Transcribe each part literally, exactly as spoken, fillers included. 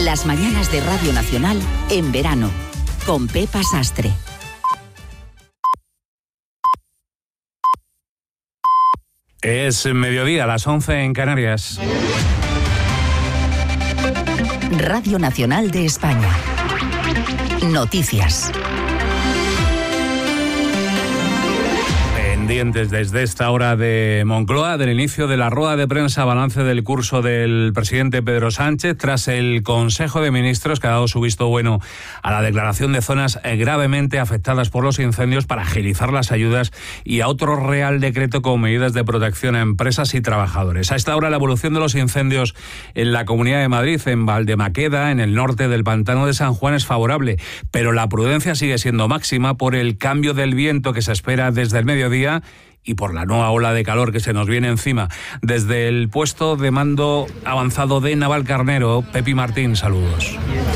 Las mañanas de Radio Nacional en verano, con Pepa Sastre. Es mediodía, a las once en Canarias. Radio Nacional de España. Noticias. Pendientes desde esta hora de Moncloa del inicio de la rueda de prensa balance del curso del presidente Pedro Sánchez tras el Consejo de Ministros que ha dado su visto bueno a la declaración de zonas gravemente afectadas por los incendios para agilizar las ayudas y a otro Real Decreto con medidas de protección a empresas y trabajadores. A esta hora la evolución de los incendios en la Comunidad de Madrid, en Valdemaqueda, en el norte del Pantano de San Juan es favorable, pero la prudencia sigue siendo máxima por el cambio del viento que se espera desde el mediodía y por la nueva ola de calor que se nos viene encima. Desde el puesto de mando avanzado de Navalcarnero, Pepi Martín, saludos.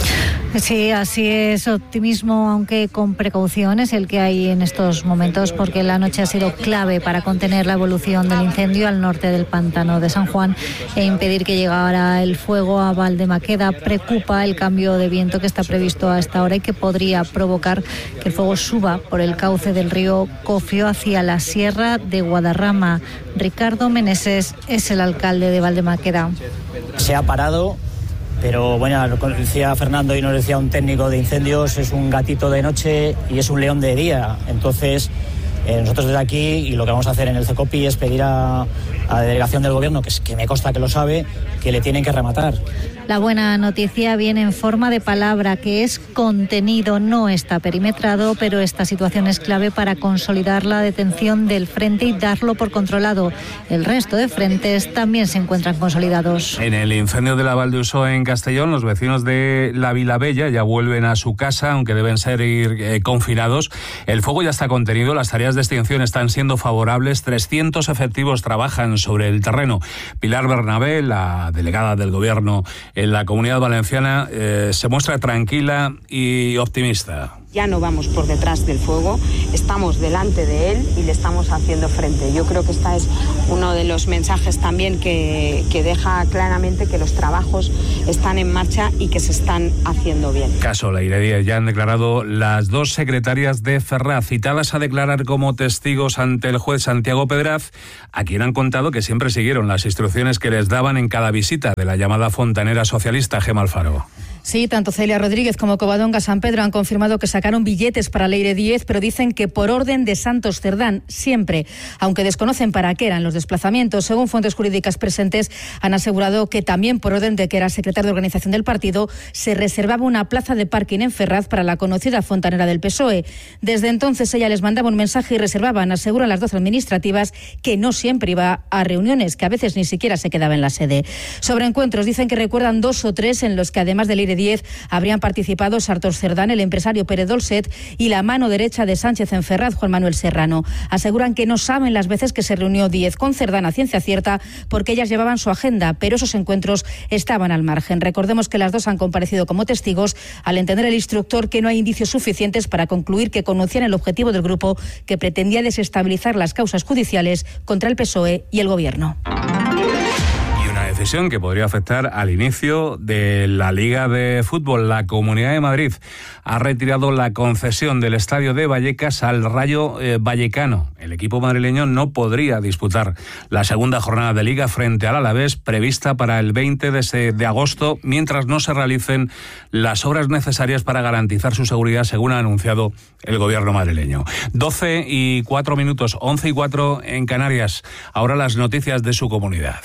Sí, así es, optimismo, aunque con precauciones, el que hay en estos momentos, porque la noche ha sido clave para contener la evolución del incendio al norte del Pantano de San Juan e impedir que llegara el fuego a Valdemaqueda. Preocupa el cambio de viento que está previsto a esta hora y que podría provocar que el fuego suba por el cauce del río Cofio hacia la sierra de Guadarrama. Ricardo Meneses es el alcalde de Valdemaqueda. Se ha parado, pero bueno, lo decía Fernando y nos decía un técnico de incendios, es un gatito de noche y es un león de día. Entonces, eh, nosotros desde aquí, y lo que vamos a hacer en el CECOPI es pedir a, a la delegación del gobierno, que, es, que me consta que lo sabe, que le tienen que rematar. La buena noticia viene en forma de palabra, que es contenido, no está perimetrado, pero esta situación es clave para consolidar la detención del frente y darlo por controlado. El resto de frentes también se encuentran consolidados. En el incendio de la Valdeuso en Castellón, los vecinos de la Vilabella ya vuelven a su casa, aunque deben ser ir, eh, confinados. El fuego ya está contenido, las tareas de extinción están siendo favorables, trescientos efectivos trabajan sobre el terreno. Pilar Bernabé, la delegada del Gobierno en la Comunidad Valenciana, eh, se muestra tranquila y optimista. Ya no vamos por detrás del fuego, estamos delante de él y le estamos haciendo frente. Yo creo que este es uno de los mensajes también que, que deja claramente que los trabajos están en marcha y que se están haciendo bien. Caso Leire Díez, ya han declarado las dos secretarias de Ferraz, citadas a declarar como testigos ante el juez Santiago Pedraz, a quien han contado que siempre siguieron las instrucciones que les daban en cada visita de la llamada fontanera socialista Gemma Alfaro. Sí, tanto Celia Rodríguez como Covadonga San Pedro han confirmado que sacaron billetes para Leire Díez, pero dicen que por orden de Santos Cerdán, siempre, aunque desconocen para qué eran los desplazamientos. Según fuentes jurídicas presentes, han asegurado que también por orden de que era secretario de organización del partido, se reservaba una plaza de parking en Ferraz para la conocida fontanera del P S O E. Desde entonces ella les mandaba un mensaje y reservaban, aseguran las doce administrativas, que no siempre iba a reuniones, que a veces ni siquiera se quedaba en la sede. Sobre encuentros, dicen que recuerdan dos o tres en los que además de Leire Díez habrían participado Santos Cerdán, el empresario Pérez Dolcet y la mano derecha de Sánchez en Ferraz, Juan Manuel Serrano. Aseguran que no saben las veces que se reunió Díez con Cerdán a ciencia cierta porque ellas llevaban su agenda, pero esos encuentros estaban al margen. Recordemos que las dos han comparecido como testigos al entender el instructor que no hay indicios suficientes para concluir que conocían el objetivo del grupo que pretendía desestabilizar las causas judiciales contra el P S O E y el Gobierno. Decisión que podría afectar al inicio de la Liga de Fútbol. La Comunidad de Madrid ha retirado la concesión del estadio de Vallecas al Rayo eh, Vallecano. El equipo madrileño no podría disputar la segunda jornada de Liga frente al Alavés, prevista para el veinte de agosto, mientras no se realicen las obras necesarias para garantizar su seguridad, según ha anunciado el gobierno madrileño. doce y cuatro minutos, once y cuatro en Canarias. Ahora las noticias de su comunidad.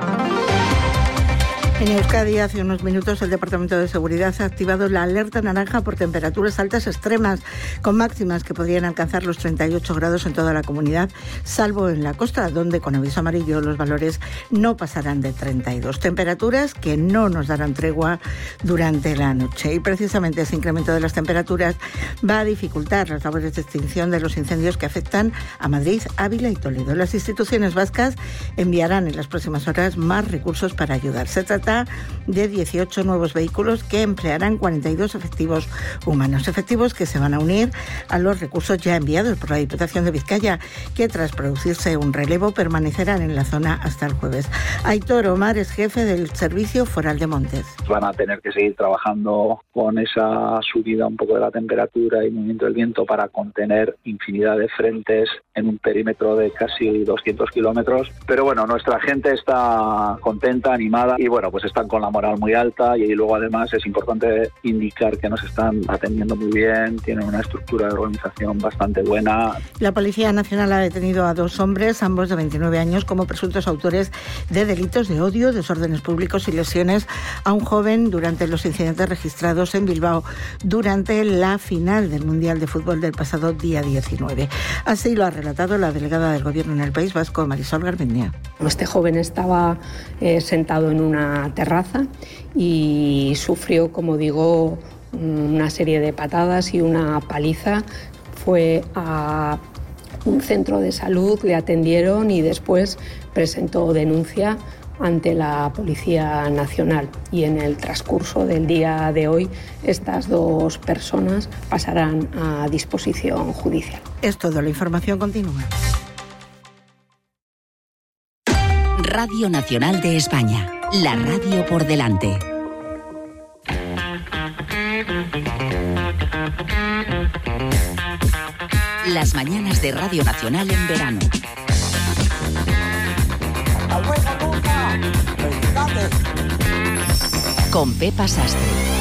En Euskadi, hace unos minutos, el Departamento de Seguridad ha activado la alerta naranja por temperaturas altas extremas, con máximas que podrían alcanzar los treinta y ocho grados en toda la comunidad, salvo en la costa, donde con aviso amarillo los valores no pasarán de treinta y dos. Temperaturas que no nos darán tregua durante la noche. Y precisamente ese incremento de las temperaturas va a dificultar las labores de extinción de los incendios que afectan a Madrid, Ávila y Toledo. Las instituciones vascas enviarán en las próximas horas más recursos para ayudar. Se trata trata de dieciocho nuevos vehículos que emplearán cuarenta y dos efectivos humanos, efectivos que se van a unir a los recursos ya enviados por la Diputación de Vizcaya, que tras producirse un relevo permanecerán en la zona hasta el jueves. Aitor Omar es jefe del Servicio Foral de Montes. Van a tener que seguir trabajando con esa subida un poco de la temperatura y movimiento del viento para contener infinidad de frentes en un perímetro de casi doscientos kilómetros. Pero bueno, nuestra gente está contenta, animada y bueno, pues están con la moral muy alta, y luego además es importante indicar que nos están atendiendo muy bien, tienen una estructura de organización bastante buena. La Policía Nacional ha detenido a dos hombres, ambos de veintinueve años, como presuntos autores de delitos de odio, desórdenes públicos y lesiones a un joven durante los incidentes registrados en Bilbao durante la final del Mundial de Fútbol del pasado día diecinueve. Así lo ha relatado la delegada del Gobierno en el País Vasco, Marisol Garmendia. Este joven estaba eh, sentado en una terraza y sufrió, como digo, una serie de patadas y una paliza. Fue a un centro de salud, le atendieron y después presentó denuncia ante la Policía Nacional, y en el transcurso del día de hoy estas dos personas pasarán a disposición judicial. Es todo, la información continúa. Radio Nacional de España, la radio por delante. Las mañanas de Radio Nacional en verano. Con Pepa Sastre.